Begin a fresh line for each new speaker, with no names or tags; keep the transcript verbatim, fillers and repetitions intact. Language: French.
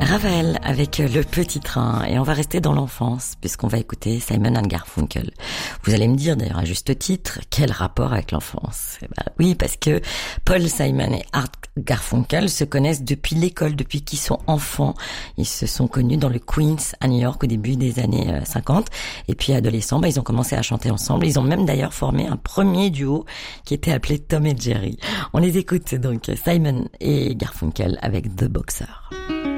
Ravel avec Le Petit Train, et on va rester dans l'enfance puisqu'on va écouter Simon and Garfunkel. Vous allez me dire d'ailleurs à juste titre, quel rapport avec l'enfance? Eh ben, oui, parce que Paul Simon et Art Garfunkel se connaissent depuis l'école, depuis qu'ils sont enfants. Ils se sont connus dans le Queens à New York au début des années cinquante, et puis adolescents, bah, ils ont commencé à chanter ensemble. Ils ont même d'ailleurs formé un premier duo qui était appelé Tom et Jerry. On les écoute donc, Simon et Garfunkel avec The Boxer.